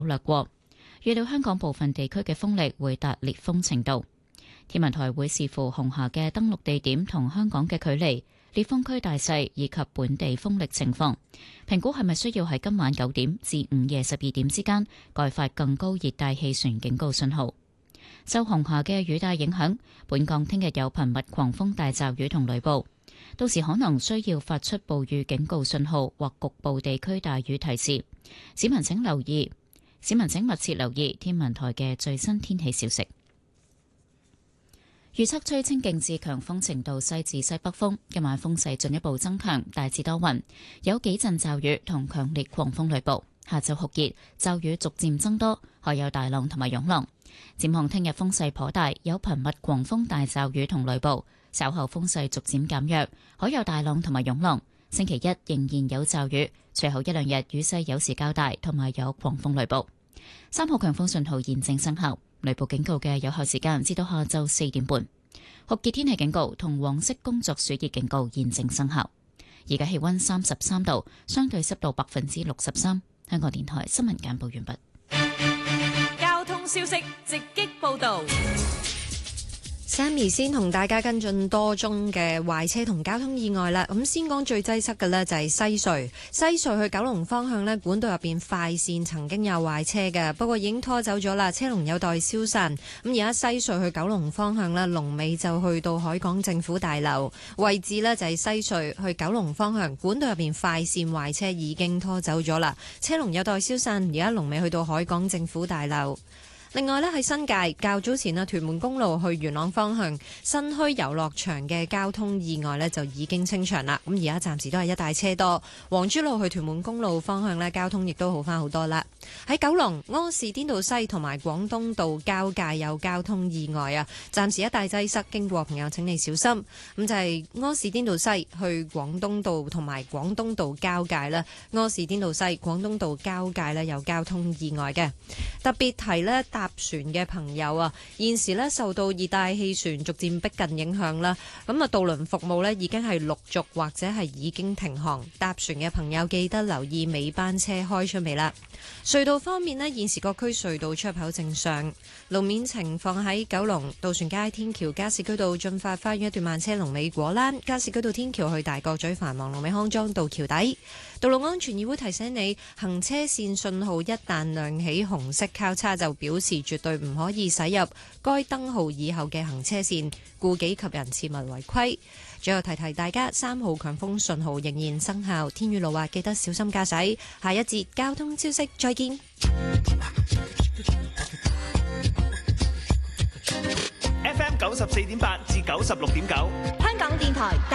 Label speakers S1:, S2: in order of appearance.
S1: 掠過。預料香港部分地區嘅風力會達烈風程度。天文台會視乎紅霞嘅登陸地點同香港嘅距離、烈風區大細以及本地風力情況，評估係咪需要喺今晚9點至午夜12點之間改發更高熱帶氣旋警告信號。受紅霞嘅雨帶影響，本港聽日有頻密狂風大驟雨同雷暴，到時可能需要發出暴雨警告信號或局部地區大雨提示。市民請密切留意天文台嘅最新天氣消息。預測吹清勁至強風程度西至西北風，今晚風勢進一步增強，大致多雲，有幾陣驟雨同強烈狂風雷暴。下晝酷熱，驟雨逐漸增多，海有大浪同埋湧浪。展望聽日風勢頗大，有頻密狂風大驟雨同雷暴，稍後風勢逐漸減弱，海有大浪同埋湧浪。星期一仍然有驟雨，隨後一兩日雨勢有時較大，同埋有狂風雷暴。3號強風信號現正生效，雷暴警告嘅有效時間至到下晝4點半。酷熱天氣警告同黃色工作暑熱警告現正生效。而家氣溫33度，相對濕度63%。香港電台新聞簡報完畢。
S2: 交通消息直擊報道。
S3: Sammy 先同大家跟進多宗嘅壞車同交通意外啦。咁先講最擠塞嘅呢，就係西隧。西隧去九龍方向呢，管道入邊快線曾經有壞車嘅，不過已經拖走咗啦，車龍有待消散。咁而家西隧去九龍方向呢，龍尾就去到海港政府大樓位置呢，就係西隧去九龍方向管道入邊快線壞車已經拖走咗啦，車龍有待消散。而家龍尾去到海港政府大樓。另外呢，喺新界較早前啊，屯門公路去元朗方向新墟遊樂場嘅交通意外呢就已經清場啦。咁而家暫時都係一大車多。黃珠路去屯門公路方向呢，交通亦都好翻好多啦。喺九龍柯士甸道西同埋廣東道交界有交通意外啊，暫時一大擠塞，經過朋友請你小心。咁就係柯士甸道西去廣東道同埋廣東道交界啦。柯士甸道西、廣東道交界呢有交通意外嘅，特別提呢。搭船嘅朋友啊，現時咧受到熱帶氣旋逐漸逼近影響啦，咁啊渡輪服務咧已經係陸續或者係已經停航，搭船嘅朋友記得留意尾班車開出未啦。隧道方面咧，現時各區隧道出口正常。路面情況喺九龍渡船街天橋加士居道進發花園一段慢車龍尾果欄，加士居道天橋去大角咀繁忙龍尾康莊道橋底。道路安全議會提醒你，行車線信號一旦亮起紅色交叉，就表示絕對唔可以駛入該燈號以後嘅行車線，顧己及人切勿違規。最後提提大家，3號強風信號仍然生效，天雨路滑，記得小心駕駛。下一節交通消息，再見。
S4: FM 94.8至96.9，
S2: 香港電台。